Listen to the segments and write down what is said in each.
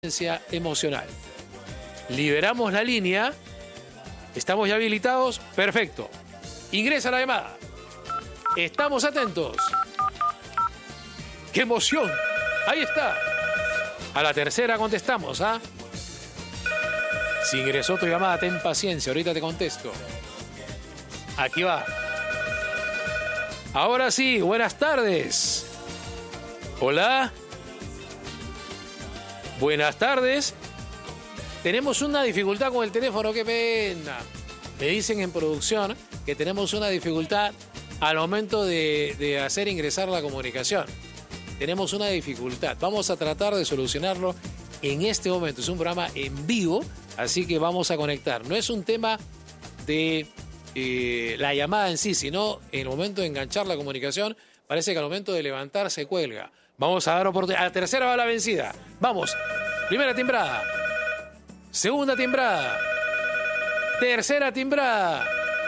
Emocional. Liberamos la línea. ¿Estamos ya habilitados? Perfecto. Ingresa la llamada. Estamos atentos. ¡Qué emoción! Ahí está. A la tercera contestamos, ¿ah? Si ingresó tu llamada, ten paciencia. Ahorita te contesto. Aquí va. Ahora sí, buenas tardes. Hola. Buenas tardes. Tenemos una dificultad con el teléfono, qué pena. Me dicen en producción que tenemos una dificultad al momento de hacer ingresar la comunicación. Tenemos una dificultad. Vamos a tratar de solucionarlo en este momento. Es un programa en vivo, así que vamos a conectar. No es un tema de la llamada en sí, sino en el momento de enganchar la comunicación, parece que al momento de levantar se cuelga. Vamos a dar oportunidad. A la tercera va la vencida. Vamos. Primera timbrada. Segunda timbrada. Tercera timbrada.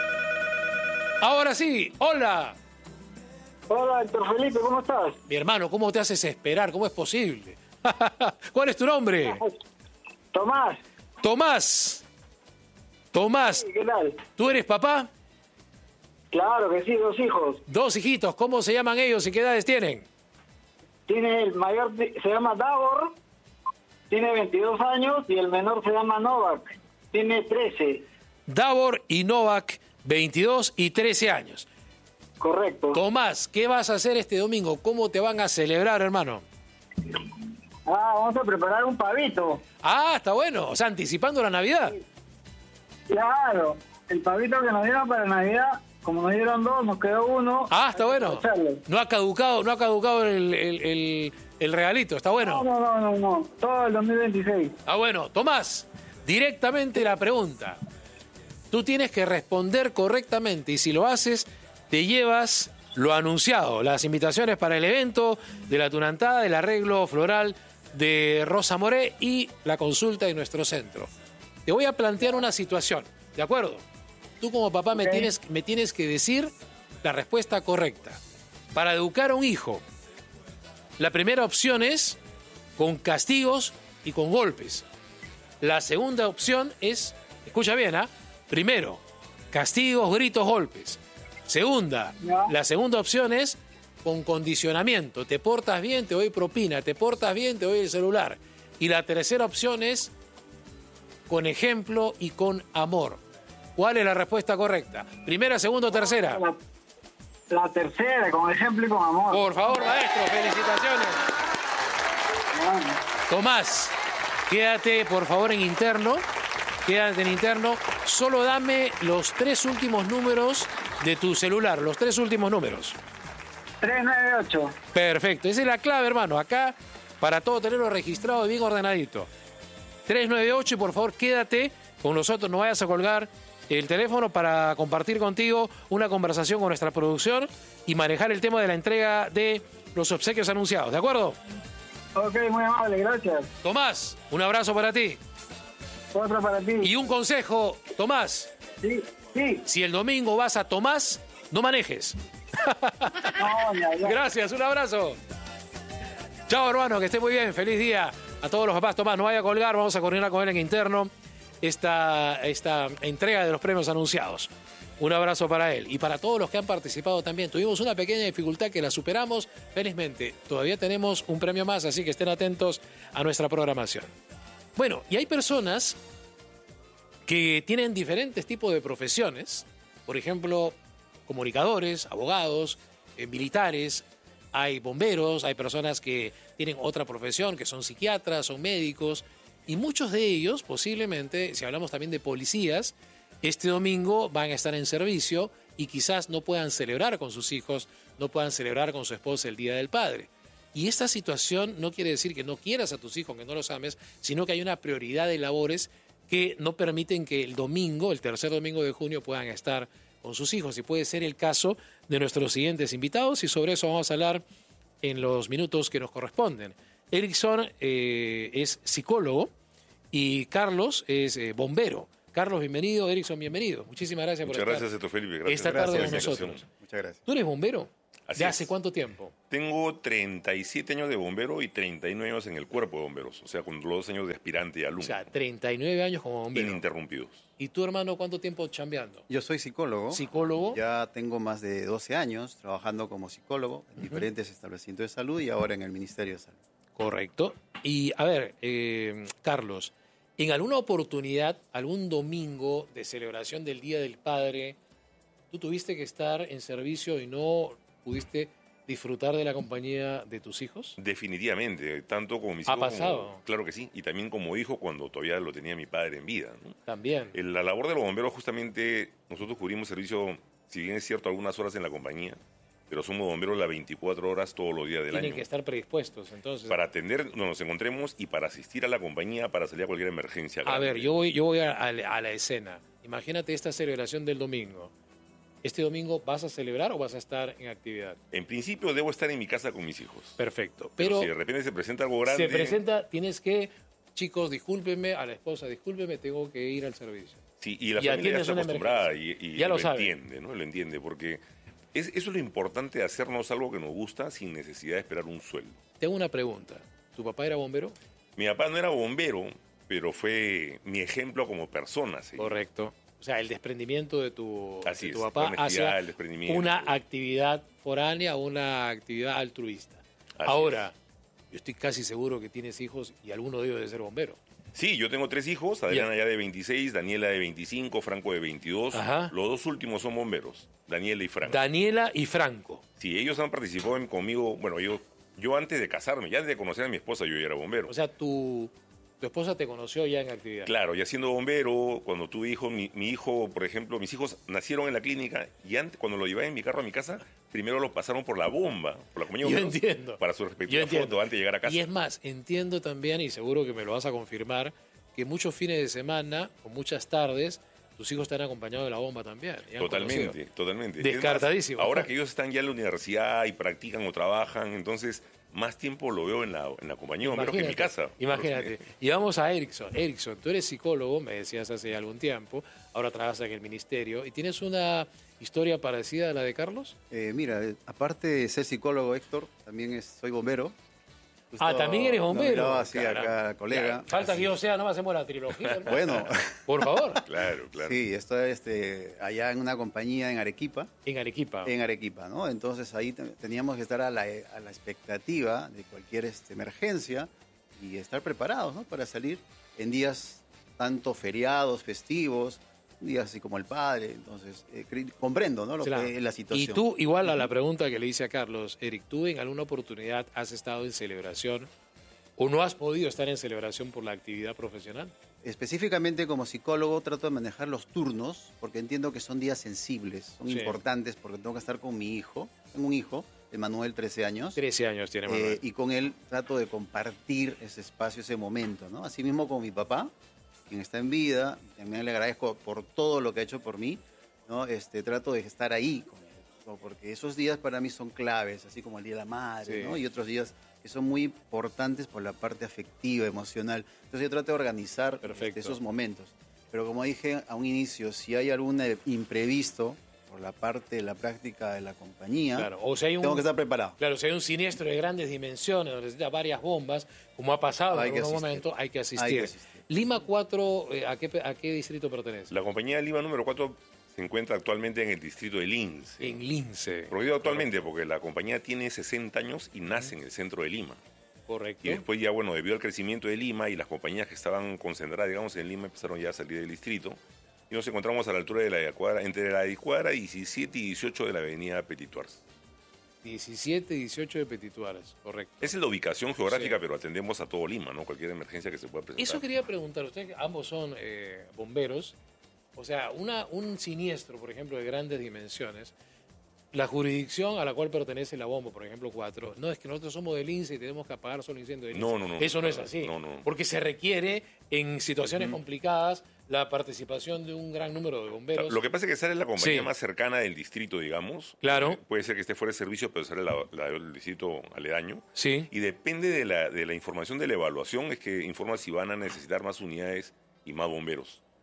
Ahora sí. Hola. Hola, Héctor Felipe, ¿cómo estás? Mi hermano, ¿cómo te haces esperar? ¿Cómo es posible? ¿Cuál es tu nombre? Tomás. Tomás. Tomás. Sí, ¿qué tal? ¿Tú eres papá? Claro que sí, 2 hijos. 2 hijitos. ¿Cómo se llaman ellos y qué edades tienen? Tiene el mayor, se llama Davor, tiene 22 años, y el menor se llama Novak, tiene 13. Davor y Novak, 22 y 13 años. Correcto. Tomás, ¿qué vas a hacer este domingo? ¿Cómo te van a celebrar, hermano? Vamos a preparar un pavito. Ah, está bueno. O sea, anticipando la Navidad. Claro, el pavito que nos dieron para Navidad, como nos dieron 2, nos quedó 1. Ah, está bueno. No ha caducado el regalito, está bueno. No, todo el 2026. Ah, bueno. Tomás, directamente la pregunta. Tú tienes que responder correctamente y si lo haces, te llevas lo anunciado, las invitaciones para el evento de la tunantada, del arreglo floral de Rosa Moré y la consulta de nuestro centro. Te voy a plantear una situación, ¿de acuerdo? Tú como papá me tienes que decir la respuesta correcta. Para educar a un hijo, la primera opción es con castigos y con golpes. La segunda opción es, escucha bien, ¿ah? Primero, castigos, gritos, golpes. La segunda opción es con condicionamiento. Te portas bien, te doy propina. Te portas bien, te doy el celular. Y la tercera opción es con ejemplo y con amor. ¿Cuál es la respuesta correcta? ¿Primera, segunda o tercera? La tercera, con ejemplo y con amor. Por favor, maestro, felicitaciones. Bueno. Tomás, quédate, por favor, en interno. Quédate en interno. Solo dame los 3 últimos números de tu celular. Los 3 últimos números. 398. Perfecto. Esa es la clave, hermano. Acá, para todo tenerlo registrado y bien ordenadito. 398 y por favor, quédate con nosotros. No vayas a colgar el teléfono para compartir contigo una conversación con nuestra producción y manejar el tema de la entrega de los obsequios anunciados. ¿De acuerdo? Ok, muy amable, gracias. Tomás, un abrazo para ti. Otro para ti. Y un consejo, Tomás. Sí. Si el domingo vas a Tomás, no manejes. No, ya. Gracias, un abrazo. Chao, hermano, que esté muy bien. Feliz día a todos los papás. Tomás, no vaya a colgar, vamos a coordinar con él en interno esta entrega de los premios anunciados. Un abrazo para él y para todos los que han participado también. Tuvimos una pequeña dificultad que la superamos. Felizmente, todavía tenemos un premio más, así que estén atentos a nuestra programación. Bueno, y hay personas que tienen diferentes tipos de profesiones. Por ejemplo, comunicadores, abogados, militares, hay bomberos, hay personas que tienen otra profesión, que son psiquiatras, son médicos, y muchos de ellos, posiblemente, si hablamos también de policías, este domingo van a estar en servicio y quizás no puedan celebrar con sus hijos, no puedan celebrar con su esposa el Día del Padre. Y esta situación no quiere decir que no quieras a tus hijos, que no los ames, sino que hay una prioridad de labores que no permiten que el domingo, el tercer domingo de junio, puedan estar con sus hijos. Y puede ser el caso de nuestros siguientes invitados y sobre eso vamos a hablar en los minutos que nos corresponden. Erickson es psicólogo y Carlos es bombero. Carlos, bienvenido. Erickson, bienvenido. Muchísimas gracias por estar. Muchas gracias, Héctor Felipe. Gracias. Esta tarde con nosotros. Muchas gracias. ¿Tú eres bombero? Así ¿De hace cuánto tiempo? Tengo 37 años de bombero y 39 años en el cuerpo de bomberos. O sea, con los 2 años de aspirante y alumno. O sea, 39 años como bombero. Ininterrumpidos. ¿Y tú, hermano, cuánto tiempo chambeando? Yo soy psicólogo. ¿Psicólogo? Ya tengo más de 12 años trabajando como psicólogo en diferentes establecimientos de salud y ahora en el Ministerio de Salud. Correcto. Y, a ver, Carlos, ¿en alguna oportunidad, algún domingo de celebración del Día del Padre, tú tuviste que estar en servicio y no pudiste disfrutar de la compañía de tus hijos? Definitivamente, tanto como mis hijos. ¿Ha pasado? Como, claro que sí, y también como hijo cuando todavía lo tenía mi padre en vida, ¿no? También. La labor de los bomberos, justamente, nosotros cubrimos servicio, si bien es cierto, algunas horas en la compañía, pero somos bomberos las 24 horas todos los días del año. Tienen que estar predispuestos, entonces. Para atender donde nos encontremos y para asistir a la compañía para salir a cualquier emergencia. A ver, yo voy a la escena. Imagínate esta celebración del domingo. ¿Este domingo vas a celebrar o vas a estar en actividad? En principio debo estar en mi casa con mis hijos. Perfecto. Pero si de repente se presenta algo grande... Se presenta, tienes que, chicos, discúlpenme, a la esposa, discúlpenme, tengo que ir al servicio. Sí, y la familia ya está acostumbrada y ya lo entiende, ¿no? Lo entiende, porque eso es lo importante de hacernos algo que nos gusta sin necesidad de esperar un sueldo. Tengo una pregunta. ¿Tu papá era bombero? Mi papá no era bombero, pero fue mi ejemplo como persona. ¿Sí? Correcto. O sea, el desprendimiento de tu la papá hacia el desprendimiento. Una actividad foránea, una actividad altruista. Ahora, yo estoy casi seguro que tienes hijos y alguno de ellos debe ser bombero. Sí, yo tengo 3 hijos, Adriana ya de 26, Daniela de 25, Franco de 22. Ajá. Los 2 últimos son bomberos, Daniela y Franco. Daniela y Franco. Sí, ellos han participado conmigo, bueno, yo antes de casarme, ya antes de conocer a mi esposa, yo ya era bombero. O sea, tu esposa te conoció ya en actividad. Claro, ya siendo bombero, cuando tuve hijo, mi hijo, por ejemplo, mis hijos nacieron en la clínica y antes, cuando lo llevaba en mi carro a mi casa, primero lo pasaron por la bomba, por la compañía de bomberos. Yo entiendo. Para su respectiva foto antes de llegar a casa. Y es más, entiendo también, y seguro que me lo vas a confirmar, que muchos fines de semana o muchas tardes tus hijos te han acompañado de la bomba también. Totalmente. Descartadísimo. Más, ahora que ellos están ya en la universidad y practican o trabajan, entonces más tiempo lo veo en la compañía de bomberos que en mi casa. Imagínate. Y vamos a Erickson. Erickson, tú eres psicólogo, me decías hace algún tiempo, ahora trabajas en el ministerio, y tienes una historia parecida a la de Carlos. Mira, aparte de ser psicólogo, Héctor, también soy bombero. Justo también eres bombero. No, sí, acá, colega. Falta que yo sea, no me hacemos la trilogía. ¿No? Bueno. Por favor. Claro. Sí, estoy allá en una compañía en Arequipa. En Arequipa, ¿no? Entonces ahí teníamos que estar a la expectativa de cualquier emergencia y estar preparados, ¿no? Para salir en días tanto feriados, festivos, días así como el padre. Entonces, comprendo, ¿no? Lo que es la situación. Y tú, igual a la pregunta que le hice a Carlos, Eric, ¿tú en alguna oportunidad has estado en celebración o no has podido estar en celebración por la actividad profesional? Específicamente como psicólogo trato de manejar los turnos porque entiendo que son días sensibles, son importantes porque tengo que estar con mi hijo. Tengo un hijo, Emanuel, 13 años. 13 años tiene Emanuel. Y con él trato de compartir ese espacio, ese momento, ¿no? Asimismo con mi papá, quien está en vida, también le agradezco por todo lo que ha hecho por mí, ¿no? Trato de estar ahí con él, ¿no? Porque esos días para mí son claves, así como el Día de la Madre, ¿no? Y otros días que son muy importantes por la parte afectiva, emocional. Entonces yo trato de organizar esos momentos. Pero como dije a un inicio, si hay algún imprevisto por la parte de la práctica de la compañía, o sea, tengo que estar preparado. Claro, si hay un siniestro de grandes dimensiones, donde necesita varias bombas, como ha pasado en algún momento, hay que asistir. Lima 4, ¿a qué distrito pertenece? La compañía Lima número 4 se encuentra actualmente en el distrito de Lince. En Lince. Porque digo actualmente porque la compañía tiene 60 años y nace en el centro de Lima. Correcto. Y después ya, bueno, debido al crecimiento de Lima y las compañías que estaban concentradas, digamos, en Lima empezaron ya a salir del distrito. Y nos encontramos a la altura de la cuadra, entre la cuadra 17 y 18 de la avenida Petituars. 17 y 18 de Petituars, correcto. Esa es la ubicación geográfica, pero atendemos a todo Lima, ¿no? Cualquier emergencia que se pueda presentar. Eso quería preguntar, ustedes ambos son bomberos, o sea, un siniestro, por ejemplo, de grandes dimensiones, la jurisdicción a la cual pertenece la bomba, por ejemplo, 4, no es que nosotros somos del INSE y tenemos que apagar solo incendio del INSE. No. Eso no es así. No. Porque se requiere, en situaciones complicadas, la participación de un gran número de bomberos. Lo que pasa es que sale la compañía más cercana del distrito, digamos. Claro. Puede ser que esté fuera de servicio, pero sale el distrito aledaño. Sí. Y depende de la información de la evaluación, es que informa si van a necesitar más unidades y más bomberos.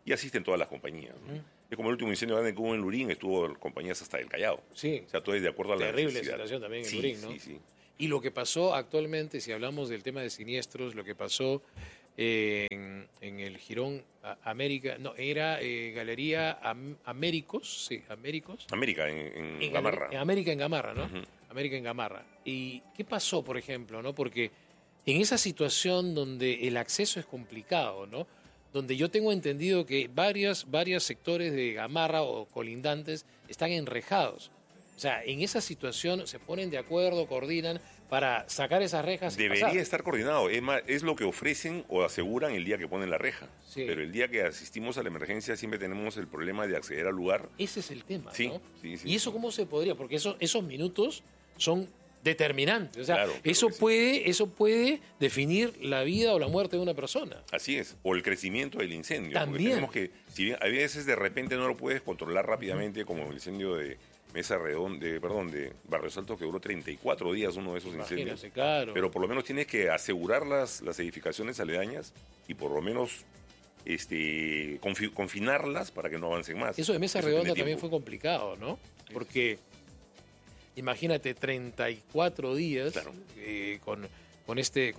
y asisten todas las compañías, ¿no? Es como el último incendio grande que hubo en Lurín, estuvo compañías hasta el Callao. Sí. O sea, todo es de acuerdo a la Terrible necesidad. situación también en Sí, Lurín, ¿no? Sí. Y lo que pasó actualmente, si hablamos del tema de siniestros, lo que pasó en el Jirón América, no, era Galería Américos, sí, Américos. América, en Gamarra. En América en Gamarra, ¿no? América en Gamarra. ¿Y qué pasó, por ejemplo, no? Porque en esa situación donde el acceso es complicado, ¿no? Donde yo tengo entendido que varios sectores de Gamarra o colindantes están enrejados. O sea, en esa situación se ponen de acuerdo, coordinan para sacar esas rejas. Debería estar coordinado. Es lo que ofrecen o aseguran el día que ponen la reja. Sí. Pero el día que asistimos a la emergencia siempre tenemos el problema de acceder al lugar. Ese es el tema, Sí, ¿no? sí. ¿Y eso cómo se podría? Porque esos minutos son determinantes. O sea, Claro, eso que puede definir la vida o la muerte de una persona. Así es. O el crecimiento del incendio. También. Porque tenemos que, si bien a veces de repente no lo puedes controlar rápidamente, como el incendio de Mesa Redonda, de Barrios Altos, que duró 34 días uno de esos incendios. Imagínate, claro. Pero por lo menos tienes que asegurar las edificaciones aledañas y por lo menos confinarlas para que no avancen más. Eso de Mesa Eso Redonda tiene también tiempo. fue complicado, ¿no? Porque imagínate 34 días Claro. con este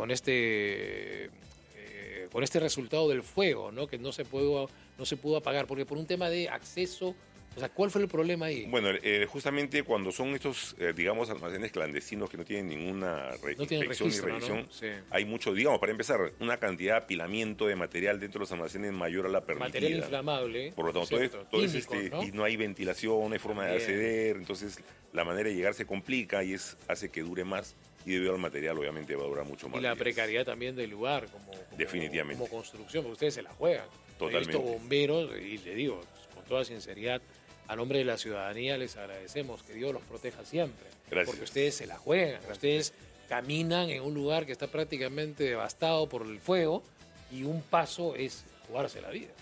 resultado del fuego, ¿no? Que no se pudo apagar porque por un tema de acceso. O sea, ¿cuál fue el problema ahí? Bueno, justamente cuando son estos, digamos, almacenes clandestinos que no tienen ninguna No tienen inspección registro, ni revisión, ¿no? Sí. hay mucho, digamos, para empezar, una cantidad de apilamiento de material dentro de los almacenes mayor a la permitida. Material inflamable. Por lo tanto, ¿cierto? todo es, Químicos, ¿no? y no hay ventilación, no hay forma de Bien. acceder, entonces la manera de llegar se complica y hace que dure más y debido al material obviamente va a durar mucho más. Y la días. precariedad también del lugar, Definitivamente. como construcción, porque ustedes se la juegan. Totalmente. He visto bomberos, y le digo con toda sinceridad, a nombre de la ciudadanía les agradecemos, que Dios los proteja siempre. Gracias. Porque ustedes se la juegan, ustedes caminan en un lugar que está prácticamente devastado por el fuego y un paso es jugarse la vida.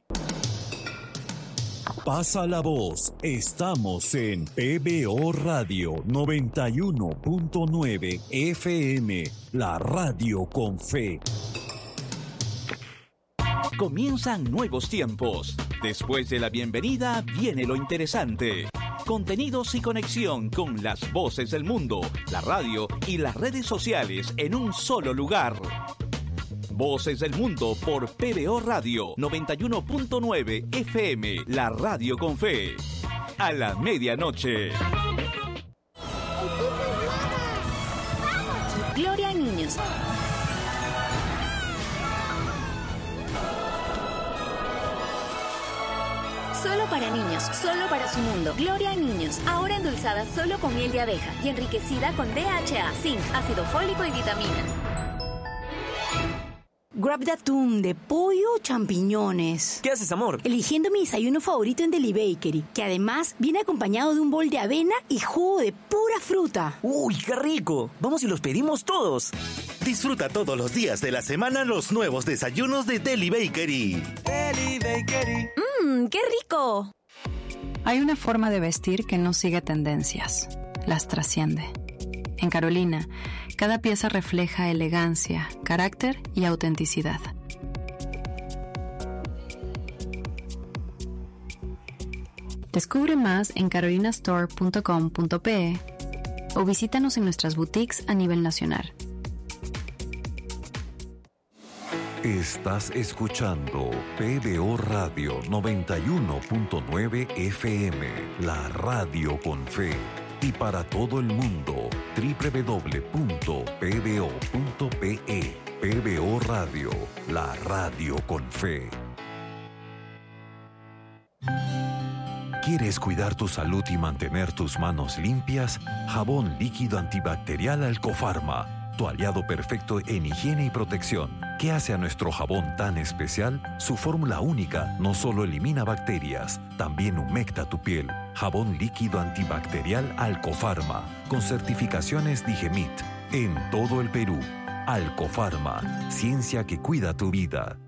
Pasa la voz. Estamos en PBO Radio 91.9 FM, la radio con fe. Comienzan nuevos tiempos. Después de la bienvenida viene lo interesante. Contenidos y conexión con las voces del mundo, la radio y las redes sociales en un solo lugar. Voces del Mundo por PBO Radio 91.9 FM, la radio con fe. A la medianoche. Gloria a niños. Solo para niños, solo para su mundo. Gloria a niños, ahora endulzada solo con miel de abeja y enriquecida con DHA, zinc, ácido fólico y vitaminas. Grab de atún, de pollo o champiñones. ¿Qué haces, amor? Eligiendo mi desayuno favorito en Deli Bakery, que además viene acompañado de un bol de avena y jugo de pura fruta. ¡Uy, qué rico! Vamos y los pedimos todos. Disfruta todos los días de la semana los nuevos desayunos de Deli Bakery. Deli Bakery. ¡Qué rico! Hay una forma de vestir que no sigue tendencias, las trasciende. En Carolina, cada pieza refleja elegancia, carácter y autenticidad. Descubre más en carolinastore.com.pe o visítanos en nuestras boutiques a nivel nacional. Estás escuchando PBO Radio 91.9 FM, la radio con fe. Y para todo el mundo, www.pbo.pe. PBO Radio, la radio con fe. ¿Quieres cuidar tu salud y mantener tus manos limpias? Jabón líquido antibacterial Alcofarma, tu aliado perfecto en higiene y protección. ¿Qué hace a nuestro jabón tan especial? Su fórmula única no solo elimina bacterias, también humecta tu piel. Jabón líquido antibacterial Alcofarma, con certificaciones Digemit, en todo el Perú. Alcofarma, ciencia que cuida tu vida.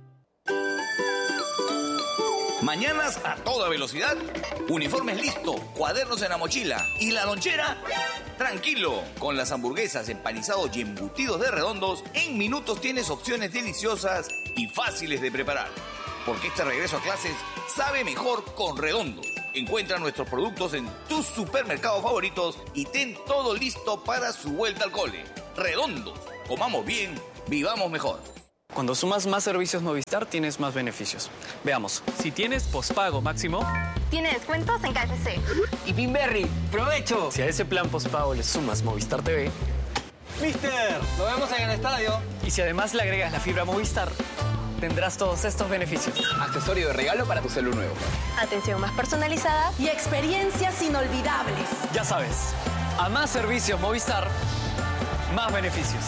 Mañanas a toda velocidad, uniformes listo, cuadernos en la mochila y la lonchera, tranquilo. Con las hamburguesas, empanizados y embutidos de Redondos, en minutos tienes opciones deliciosas y fáciles de preparar. porque este regreso a clases sabe mejor con Redondo. Encuentra nuestros productos en tus supermercados favoritos y ten todo listo para su vuelta al cole. Redondo, comamos bien, vivamos mejor. Cuando sumas más servicios Movistar, tienes más beneficios. Veamos, si tienes pospago máximo, tiene descuentos en KFC. Y Pinberry, ¡provecho! Si a ese plan pospago le sumas Movistar TV, ¡Mister! ¡Lo vemos en el estadio! Y si además le agregas la fibra Movistar, tendrás todos estos beneficios. Accesorio de regalo para tu celu nuevo. Atención más personalizada Y experiencias inolvidables. Ya sabes, a más servicios Movistar, más beneficios.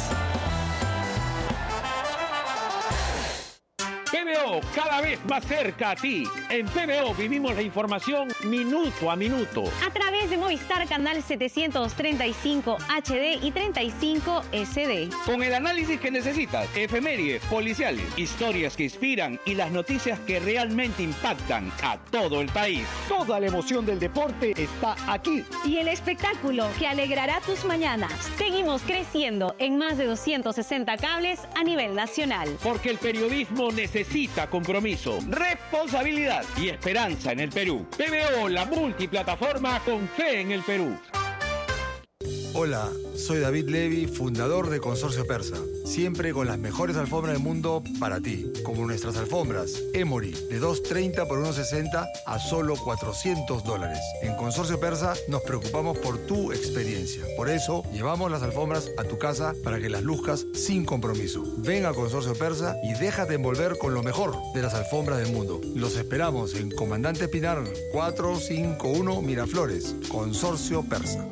PBO, cada vez más cerca a ti. En PBO vivimos la información minuto a minuto. A través de Movistar Canal 735 HD y 35 SD. Con el análisis que necesitas, efemérides, policiales, historias que inspiran y las noticias que realmente impactan a todo el país. Toda la emoción del deporte está aquí. Y el espectáculo que alegrará tus mañanas. Seguimos creciendo en más de 260 cables a nivel nacional. Porque el periodismo necesita compromiso, responsabilidad y esperanza en el Perú. PBO, la multiplataforma con fe en el Perú. Hola, soy David Levy, fundador de Consorcio Persa. Siempre con las mejores alfombras del mundo para ti, como nuestras alfombras Emory de 2.30 por 1.60 a solo $400. En Consorcio Persa nos preocupamos por tu experiencia. Por eso llevamos las alfombras a tu casa para que las luzcas sin compromiso. Ven a Consorcio Persa y déjate envolver con lo mejor de las alfombras del mundo. Los esperamos en Comandante Pinar 451 Miraflores. Consorcio Persa.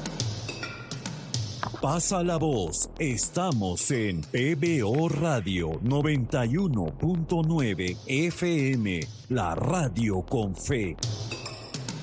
Pasa la voz. Estamos en PBO Radio 91.9 FM, la radio con fe.